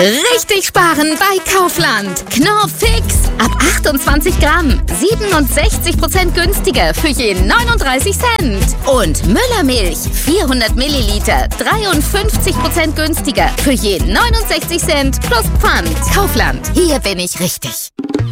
Richtig sparen bei Kaufland. Knorr Fix. Ab 28 Gramm. 67% günstiger für je 39 Cent. Und Müllermilch. 400 Milliliter. 53% günstiger für je 69 Cent plus Pfand. Kaufland. Hier bin ich richtig.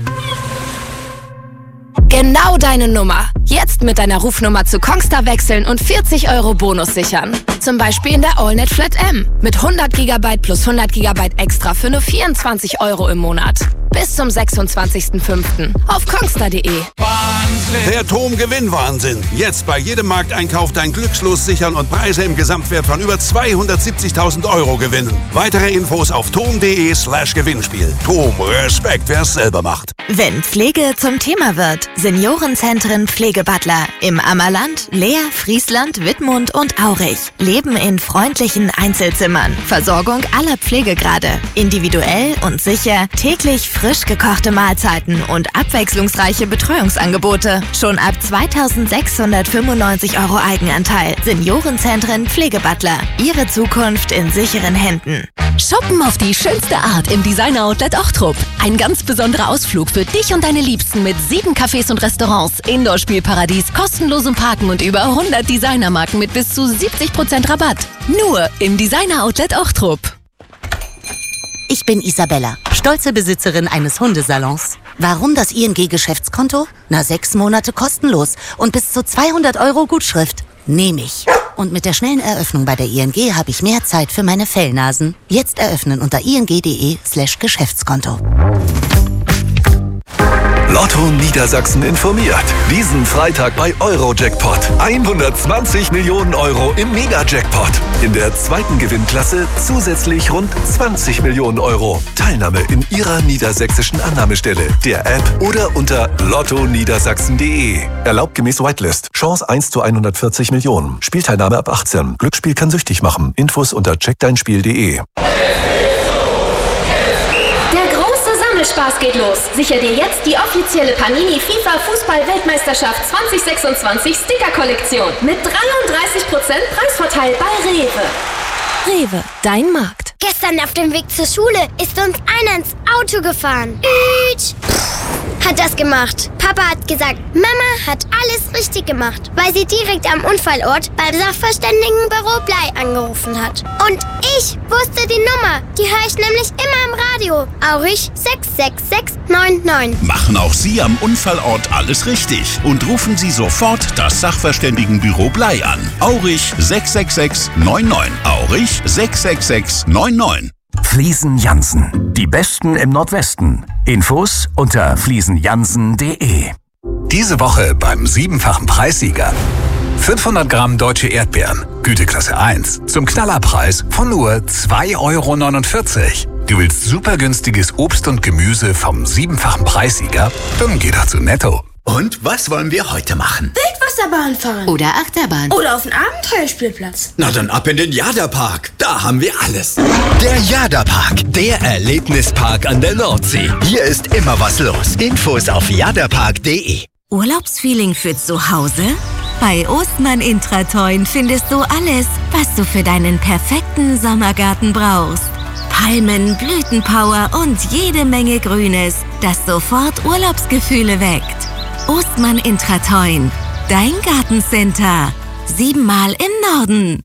Genau deine Nummer. Jetzt mit deiner Rufnummer zu Kongstar wechseln und 40 € Bonus sichern. Zum Beispiel in der AllNet Flat M. Mit 100 GB plus 100 GB extra für nur 24 € im Monat. Bis zum 26.05. auf kongstar.de. Der TOM-Gewinnwahnsinn. Jetzt bei jedem Markteinkauf dein Glückslos sichern und Preise im Gesamtwert von über 270.000 € gewinnen. Weitere Infos auf tom.de/Gewinnspiel. TOM, Respekt, wer es selber macht. Wenn Pflege zum Thema wird, Seniorenzentren Pflegebutler im Ammerland, Leer, Friesland, Wittmund und Aurich leben in freundlichen Einzelzimmern. Versorgung aller Pflegegrade, individuell und sicher, täglich frisch gekochte Mahlzeiten und abwechslungsreiche Betreuungsangebote. Schon ab 2.695 € Eigenanteil. Seniorenzentren Pflegebutler. Ihre Zukunft in sicheren Händen. Shoppen auf die schönste Art im Designer-Outlet Ochtrup. Ein ganz besonderer Ausflug für dich und deine Liebsten mit 7 Cafés und Restaurants, Indoor-Spielparadies, kostenlosem Parken und über 100 Designermarken mit bis zu 70% Rabatt. Nur im Designer-Outlet Ochtrup. Ich bin Isabella, stolze Besitzerin eines Hundesalons. Warum das ING-Geschäftskonto? 6 Monate kostenlos und bis zu 200 € Gutschrift. Nehme ich. Und mit der schnellen Eröffnung bei der ING habe ich mehr Zeit für meine Fellnasen. Jetzt eröffnen unter ing.de/Geschäftskonto. Lotto Niedersachsen informiert. Diesen Freitag bei Eurojackpot. 120 Millionen € im Mega-Jackpot. In der zweiten Gewinnklasse zusätzlich rund 20 Millionen €. Teilnahme in Ihrer niedersächsischen Annahmestelle, der App oder unter lottoniedersachsen.de. Erlaubt gemäß Whitelist. Chance 1 zu 140 Millionen. Spielteilnahme ab 18. Glücksspiel kann süchtig machen. Infos unter checkdeinspiel.de. Spaß geht los. Sicher dir jetzt die offizielle Panini FIFA Fußball-Weltmeisterschaft 2026 Sticker-Kollektion mit 33% Preisvorteil bei Rewe. Rewe, dein Markt. Gestern auf dem Weg zur Schule ist uns einer ins Auto gefahren. Hat das gemacht. Papa hat gesagt, Mama hat alles richtig gemacht, weil sie direkt am Unfallort beim Sachverständigenbüro Blei angerufen hat. Und ich wusste die Nummer. Die höre ich nämlich immer im Radio. Aurich 66699. Machen auch Sie am Unfallort alles richtig und rufen Sie sofort das Sachverständigenbüro Blei an. Aurich 66699. Aurich 66699. Fliesen Jansen. Die Besten im Nordwesten. Infos unter fliesenjansen.de. Diese Woche beim 7-fachen Preissieger. 500 Gramm deutsche Erdbeeren, Güteklasse 1, zum Knallerpreis von nur 2,49 €. Du willst super günstiges Obst und Gemüse vom 7-fachen Preissieger? Dann geh doch zu Netto. Und was wollen wir heute machen? Wildwasserbahn fahren. Oder Achterbahn. Oder auf den Abenteuerspielplatz. Na dann ab in den Jada-Park. Da haben wir alles. Der Jada-Park, der Erlebnispark an der Nordsee. Hier ist immer was los. Infos auf jadapark.de. Urlaubsfeeling für zu Hause? Bei Ostmann Intratoin findest du alles, was du für deinen perfekten Sommergarten brauchst. Palmen, Blütenpower und jede Menge Grünes, das sofort Urlaubsgefühle weckt. Ostmann Intratoin, dein Gartencenter. 7-mal im Norden.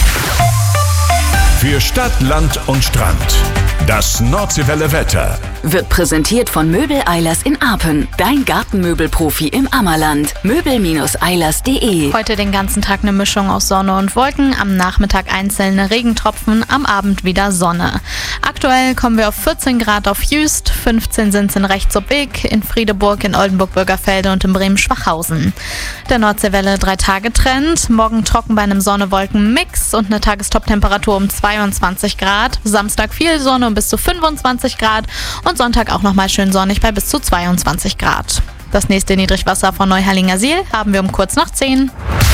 Für Stadt, Land und Strand. Das Nordseewelle Wetter Wird präsentiert von Möbel Eilers in Apen. Dein Gartenmöbelprofi im Ammerland. Möbel-eilers.de. Heute den ganzen Tag eine Mischung aus Sonne und Wolken. Am Nachmittag einzelne Regentropfen, am Abend wieder Sonne. Aktuell kommen wir auf 14 Grad auf Jüst, 15 sind es in Rechtsobeek, in Friedeburg, in Oldenburg-Bürgerfelde und in Bremen-Schwachhausen. Der Nordseewelle 3-Tage-Trend. Morgen trocken bei einem Sonne-Wolken-Mix und eine Tagestop-Temperatur um 22 Grad. Samstag viel Sonne bis zu 25 Grad und Sonntag auch nochmal schön sonnig bei bis zu 22 Grad. Das nächste Niedrigwasser von Neuherlingersiel haben wir um kurz nach 10.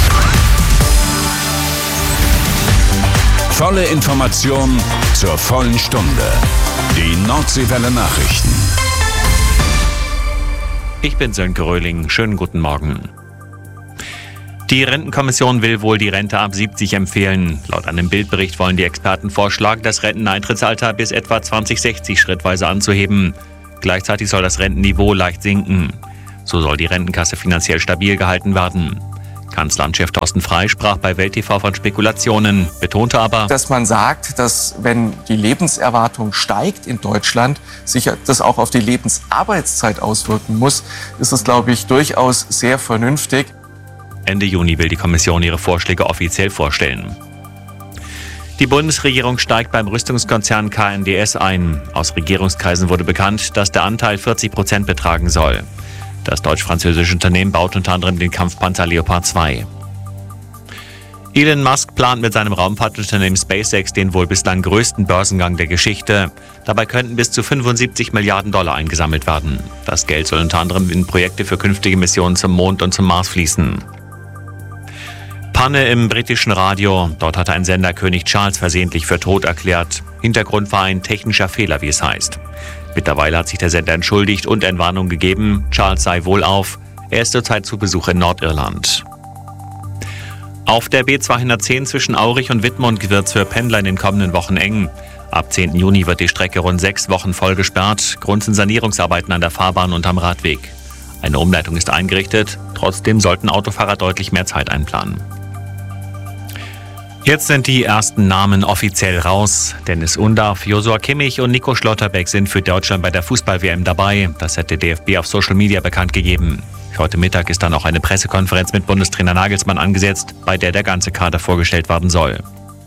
Volle Information zur vollen Stunde. Die Nordseewelle Nachrichten. Ich bin Sönke Röhling. Schönen guten Morgen. Die Rentenkommission will wohl die Rente ab 70 empfehlen. Laut einem Bildbericht wollen die Experten vorschlagen, das Renteneintrittsalter bis etwa 2060 schrittweise anzuheben. Gleichzeitig soll das Rentenniveau leicht sinken. So soll die Rentenkasse finanziell stabil gehalten werden. Kanzleramtschef Thorsten Frey sprach bei Welt TV von Spekulationen, betonte aber, dass man sagt, dass wenn die Lebenserwartung steigt in Deutschland, sich das auch auf die Lebensarbeitszeit auswirken muss, ist es, glaube ich, durchaus sehr vernünftig. Ende Juni will die Kommission ihre Vorschläge offiziell vorstellen. Die Bundesregierung steigt beim Rüstungskonzern KNDS ein. Aus Regierungskreisen wurde bekannt, dass der Anteil 40% betragen soll. Das deutsch-französische Unternehmen baut unter anderem den Kampfpanzer Leopard 2. Elon Musk plant mit seinem Raumfahrtunternehmen SpaceX den wohl bislang größten Börsengang der Geschichte. Dabei könnten bis zu 75 Milliarden Dollar eingesammelt werden. Das Geld soll unter anderem in Projekte für künftige Missionen zum Mond und zum Mars fließen. Panne im britischen Radio. Dort hatte ein Sender König Charles versehentlich für tot erklärt. Hintergrund war ein technischer Fehler, wie es heißt. Mittlerweile hat sich der Sender entschuldigt und Entwarnung gegeben. Charles sei wohlauf. Er ist zurzeit zu Besuch in Nordirland. Auf der B210 zwischen Aurich und Wittmund wird es für Pendler in den kommenden Wochen eng. Ab 10. Juni wird die Strecke rund 6 Wochen voll gesperrt. Grund sind Sanierungsarbeiten an der Fahrbahn und am Radweg. Eine Umleitung ist eingerichtet. Trotzdem sollten Autofahrer deutlich mehr Zeit einplanen. Jetzt sind die ersten Namen offiziell raus. Dennis Undarf, Josua Kimmich und Nico Schlotterbeck sind für Deutschland bei der Fußball-WM dabei. Das hat der DFB auf Social Media bekannt gegeben. Für heute Mittag ist dann auch eine Pressekonferenz mit Bundestrainer Nagelsmann angesetzt, bei der der ganze Kader vorgestellt werden soll.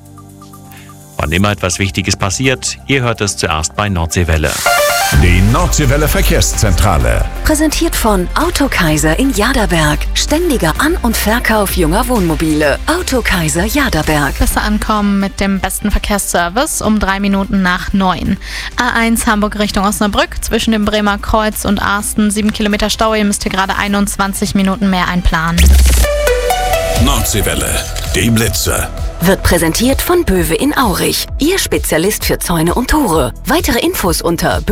Wann immer etwas Wichtiges passiert, ihr hört es zuerst bei Nordseewelle. Die Nordseewelle Verkehrszentrale. Präsentiert von Autokaiser in Jaderberg. Ständiger An- und Verkauf junger Wohnmobile. Autokaiser Jaderberg. Besser ankommen mit dem besten Verkehrsservice um 3 Minuten nach 9. A1 Hamburg Richtung Osnabrück zwischen dem Bremer Kreuz und Arsten. 7 Kilometer Stau. Ihr müsst hier gerade 21 Minuten mehr einplanen. Nordseewelle. Die Blitze. Wird präsentiert von Böwe in Aurich. Ihr Spezialist für Zäune und Tore. Weitere Infos unter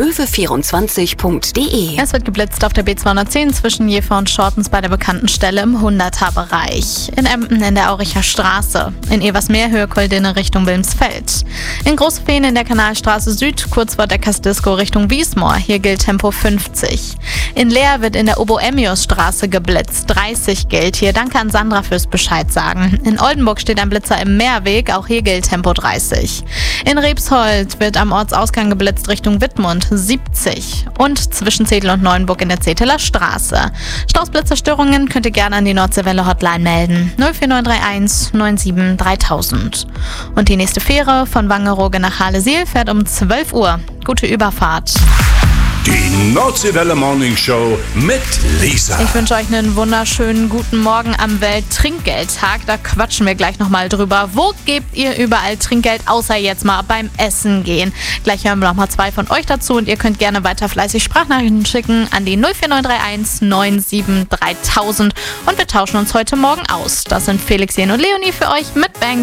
böwe24.de. Es wird geblitzt auf der B210 zwischen Jever und Schortens bei der bekannten Stelle im 100er-Bereich. In Emden in der Auricher Straße. In Eversmeer Höhe Koldinne Richtung Wilmsfeld. In Großfehn in der Kanalstraße Süd kurz vor der Kasdisco Richtung Wiesmoor. Hier gilt Tempo 50. In Leer wird in der Obo-Emmius-Straße geblitzt. 30 gilt hier. Danke an Sandra fürs Bescheid sagen. In Oldenburg steht ein Blitzer im Meerweg, auch hier gilt Tempo 30. In Rebshold wird am Ortsausgang geblitzt Richtung Wittmund 70 und zwischen Zedel und Neuenburg in der Zeteler Straße. Stausblitzerstörungen könnt ihr gerne an die Nordseewelle Hotline melden. 04931 97 3000. Und die nächste Fähre von Wangerooge nach Halesiel fährt um 12 Uhr. Gute Überfahrt. Die Nordseewelle Morning Show mit Lisa. Ich wünsche euch einen wunderschönen guten Morgen am Welttrinkgeldtag. Da quatschen wir gleich nochmal drüber. Wo gebt ihr überall Trinkgeld, außer jetzt mal beim Essen gehen? Gleich hören wir nochmal 2 von euch dazu und ihr könnt gerne weiter fleißig Sprachnachrichten schicken an die 04931 97 3000 und wir tauschen uns heute Morgen aus. Das sind Felix, Jen und Leonie für euch mit Bang